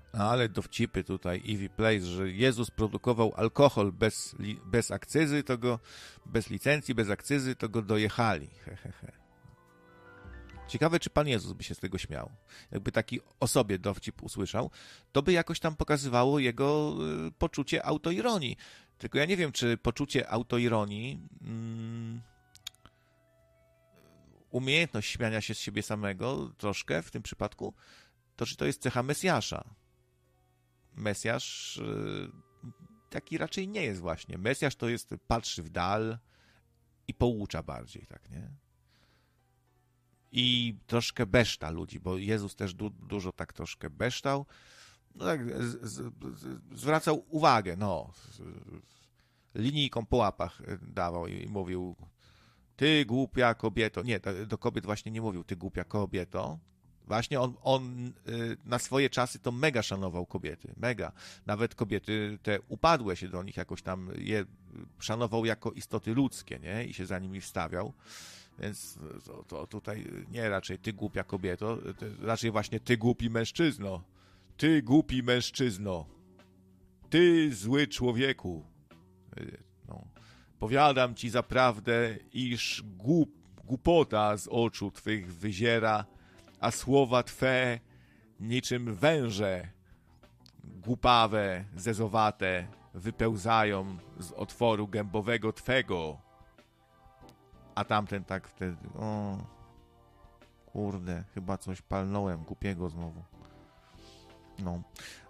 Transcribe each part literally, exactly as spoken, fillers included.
Ale dowcipy tutaj, Ivy Place, że Jezus produkował alkohol bez, bez akcyzy, to go, bez licencji, bez akcyzy, to go dojechali. He, he, he. Ciekawe, czy Pan Jezus by się z tego śmiał. Jakby taki o sobie dowcip usłyszał, to by jakoś tam pokazywało jego y, poczucie autoironii. Tylko ja nie wiem, czy poczucie autoironii, mm, umiejętność śmiania się z siebie samego troszkę w tym przypadku, to czy to jest cecha Mesjasza. Mesjasz y, taki raczej nie jest właśnie. Mesjasz to jest, patrzy w dal i poucza bardziej, tak, nie? I troszkę beszta ludzi, bo Jezus też du- dużo tak troszkę beształ. No tak, z- z- z- zwracał uwagę, no. Z- linijką po łapach dawał i mówił: ty głupia kobieto. Nie, do kobiet właśnie nie mówił: ty głupia kobieto. Właśnie on, on na swoje czasy to mega szanował kobiety, mega. Nawet kobiety te upadłe się do nich jakoś tam je szanował jako istoty ludzkie, nie? I się za nimi wstawiał. Więc to, to tutaj nie raczej ty głupia kobieto, raczej właśnie ty głupi mężczyzno. Ty głupi mężczyzno. Ty zły człowieku. No. Powiadam ci zaprawdę, iż głup, głupota z oczu twych wyziera, a słowa twe niczym węże głupawe, zezowate wypełzają z otworu gębowego twego. A tamten tak wtedy, o kurde, chyba coś palnąłem głupiego znowu. No.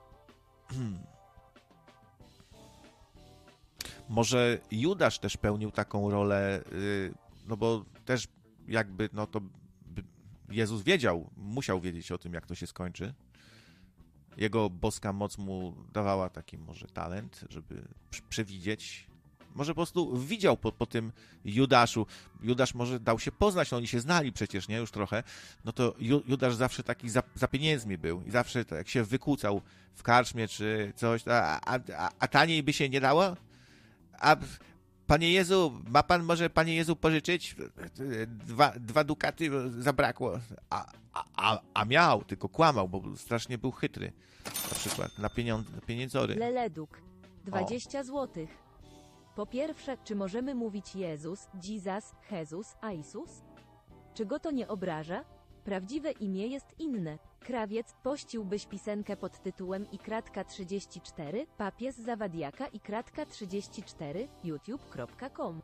Może Judasz też pełnił taką rolę, no bo też jakby, no to Jezus wiedział, musiał wiedzieć o tym, jak to się skończy. Jego boska moc mu dawała taki może talent, żeby przewidzieć. Może po prostu widział po, po tym Judaszu. Judasz może dał się poznać, no oni się znali przecież, nie? Już trochę. No to Judasz zawsze taki za, za pieniędzmi był. I zawsze to, jak się wykłócał w karczmie czy coś, a, a, a, a taniej by się nie dało? A Panie Jezu, ma pan może Panie Jezu pożyczyć? Dwa, dwa dukaty zabrakło. A, a, a miał, tylko kłamał, bo strasznie był chytry. Na przykład na, pieniądze, na pieniędzory. Leleduk, dwadzieścia złotych. Po pierwsze, czy możemy mówić Jezus, Jesus, Jezus, Aisus? Czy go to nie obraża? Prawdziwe imię jest inne. Krawiec, pościłbyś pisenkę pod tytułem i kratka trzydzieści cztery, papies zawadiaka i kratka trzydzieści cztery, youtube kropka com.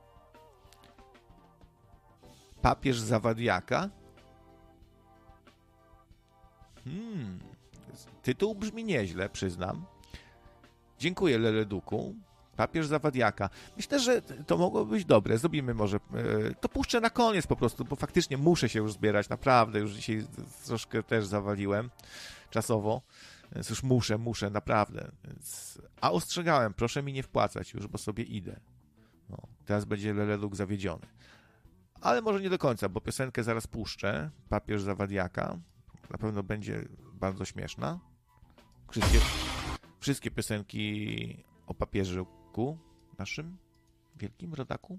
Papież zawadiaka? Hmm. Tytuł brzmi nieźle, przyznam. Dziękuję, Leleduku. Papież zawadiaka. Myślę, że to mogło być dobre. Zrobimy może... To puszczę na koniec po prostu, bo faktycznie muszę się już zbierać. Naprawdę, już dzisiaj troszkę też zawaliłem czasowo. Więc już muszę, muszę, naprawdę. Więc... A ostrzegałem, proszę mi nie wpłacać już, bo sobie idę. No, teraz będzie Leleluk zawiedziony. Ale może nie do końca, bo piosenkę zaraz puszczę. Papież zawadiaka. Na pewno będzie bardzo śmieszna. Wszystkie, wszystkie piosenki o papieżyku naszym wielkim rodaku.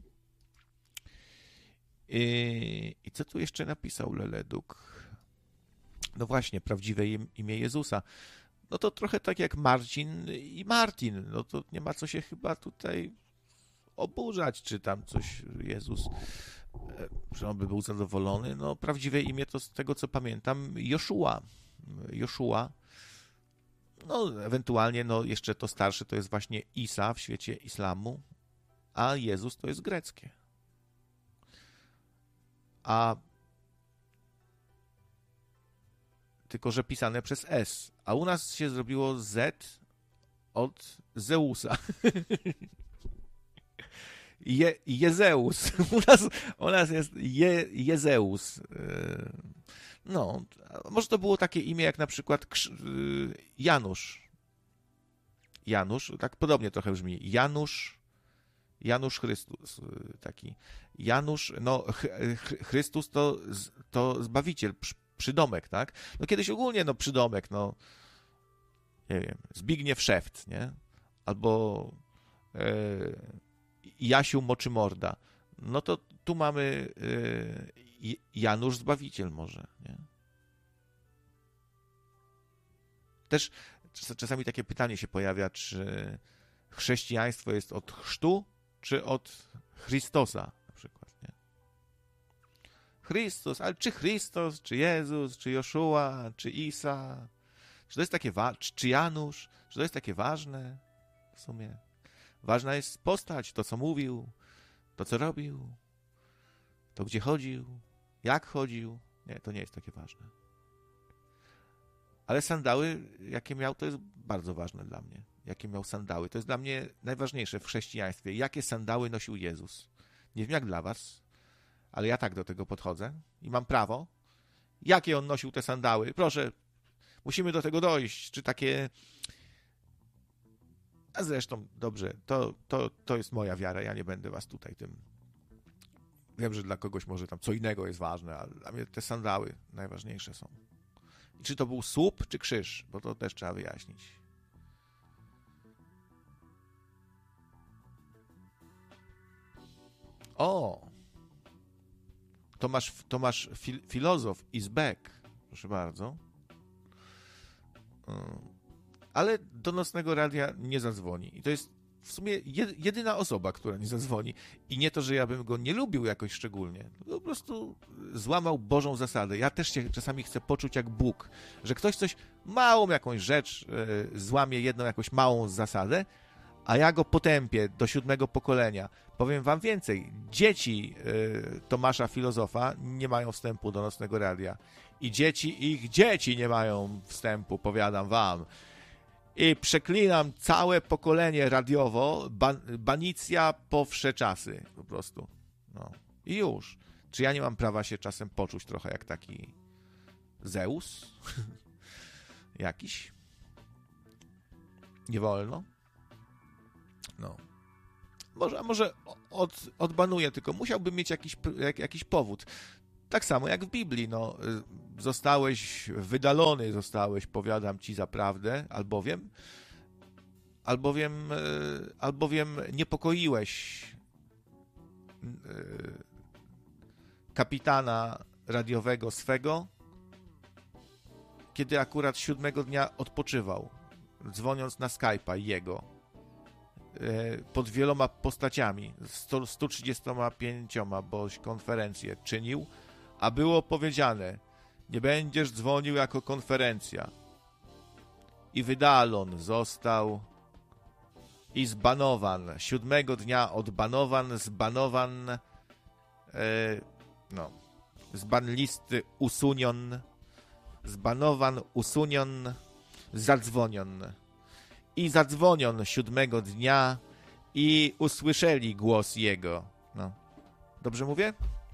I, I co tu jeszcze napisał Leleduk? No właśnie, prawdziwe imię Jezusa. No to trochę tak jak Marcin i Martin. No to nie ma co się chyba tutaj oburzać, czy tam coś Jezus, że on by był zadowolony. No prawdziwe imię to z tego, co pamiętam, Joszua. Joszua. No, ewentualnie, no, jeszcze to starsze to jest właśnie Isa w świecie islamu, a Jezus to jest greckie. A tylko że pisane przez S. A u nas się zrobiło Z od Zeusa. Je, Jezeus. U nas, u nas jest Je, Jezeus. No, może to było takie imię jak na przykład Janusz. Janusz, tak podobnie trochę brzmi. Janusz, Janusz Chrystus, taki. Janusz, no Chrystus to, to Zbawiciel, przydomek, tak? No kiedyś ogólnie, no przydomek, no nie wiem, Zbigniew Szewc, nie? Albo e, Jasiu Moczymorda. No to tu mamy e, Janusz Zbawiciel może, nie? też czasami takie pytanie się pojawia, czy chrześcijaństwo jest od chrztu, czy od Chrystusa na przykład, nie? Chrystus, ale czy Chrystus, czy Jezus, czy Joszua, czy Isa, czy to jest takie wa- czy Janusz, czy to jest takie ważne w sumie? Ważna jest postać, to co mówił, to co robił, to gdzie chodził, jak chodził. Nie, to nie jest takie ważne. Ale sandały, jakie miał, to jest bardzo ważne dla mnie. Jakie miał sandały. To jest dla mnie najważniejsze w chrześcijaństwie. Jakie sandały nosił Jezus. Nie wiem jak dla was, ale ja tak do tego podchodzę i mam prawo. Jakie on nosił te sandały? Proszę, musimy do tego dojść. Czy takie... A zresztą, dobrze, to, to, to jest moja wiara. Ja nie będę was tutaj tym... Wiem, że dla kogoś może tam co innego jest ważne, ale dla mnie te sandały najważniejsze są. I czy to był słup, czy krzyż? Bo to też trzeba wyjaśnić. O! Tomasz, Tomasz fil, filozof is back. Proszę bardzo. Ale do nocnego radia nie zadzwoni. I to jest w sumie jedyna osoba, która nie zadzwoni. I nie to, że ja bym go nie lubił jakoś szczególnie. Po prostu złamał Bożą zasadę. Ja też się czasami chcę poczuć jak Bóg. Że ktoś coś, małą jakąś rzecz yy, złamie jedną jakąś małą zasadę, a ja go potępię do siódmego pokolenia. Powiem wam więcej. Dzieci yy, Tomasza Filozofa nie mają wstępu do nocnego radia. I dzieci ich dzieci nie mają wstępu, powiadam wam. I przeklinam całe pokolenie radiowo, ban, banicja po wsze czasy, po prostu. No. I już. Czy ja nie mam prawa się czasem poczuć trochę jak taki Zeus? Jakiś? Nie wolno? No. Może, a może od, odbanuję, tylko musiałbym mieć jakiś, jak, jakiś powód. Tak samo jak w Biblii, no. Zostałeś wydalony, zostałeś, powiadam ci zaprawdę, albowiem, albowiem, albowiem niepokoiłeś kapitana radiowego swego, kiedy akurat siódmego dnia odpoczywał, dzwoniąc na Skype'a jego, pod wieloma postaciami, sto trzydziestoma pięcioma, boś konferencję czynił, a było powiedziane: nie będziesz dzwonił jako konferencja. I wydalon został i zbanowan. Siódmego dnia odbanowan, zbanowan, e, no, z ban listy usunion, zbanowan, usunion, zadzwonion. I zadzwonion siódmego dnia i usłyszeli głos jego. No. Dobrze mówię?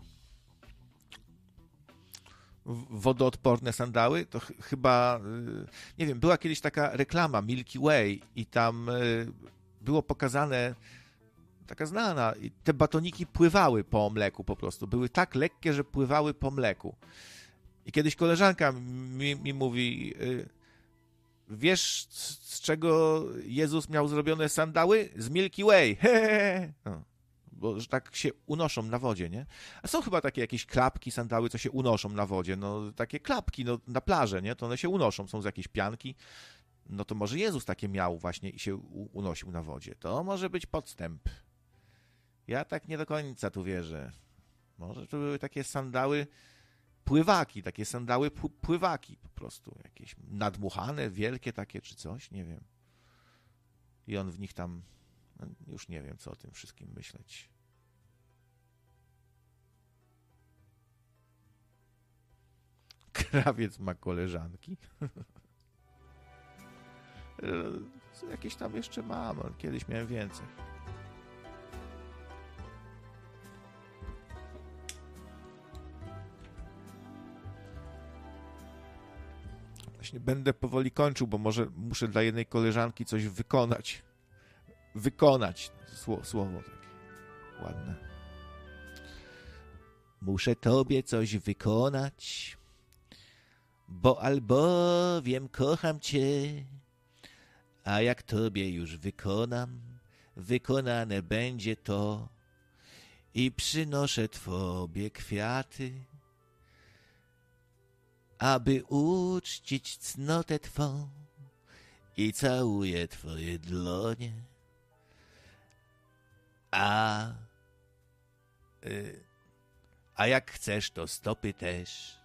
Wodoodporne sandały, to ch- chyba, nie wiem, była kiedyś taka reklama Milky Way i tam y, było pokazane, taka znana, i te batoniki pływały po mleku po prostu, były tak lekkie, że pływały po mleku. I kiedyś koleżanka mi, mi mówi, y, wiesz z czego Jezus miał zrobione sandały? Z Milky Way. No. Bo że tak się unoszą na wodzie, nie? A są chyba takie jakieś klapki, sandały, co się unoszą na wodzie, no takie klapki, no na plaży, nie? To one się unoszą, są z jakiejś pianki. No to może Jezus takie miał właśnie i się unosił na wodzie. To może być podstęp. Ja tak nie do końca tu wierzę. Może to były takie sandały pływaki, takie sandały pływaki po prostu, jakieś nadmuchane, wielkie takie czy coś, nie wiem. I on w nich tam... Już nie wiem, co o tym wszystkim myśleć. Krawiec ma koleżanki. Jakieś tam jeszcze mam, ale kiedyś miałem więcej. Właśnie będę powoli kończył, bo może muszę dla jednej koleżanki coś wykonać. Wykonać. Słowo, słowo takie ładne. Muszę tobie coś wykonać, bo albowiem kocham cię, a jak tobie już wykonam, wykonane będzie to i przynoszę tobie kwiaty, aby uczcić cnotę twą i całuję twoje dłonie. A, y, a jak chcesz, to stopy też.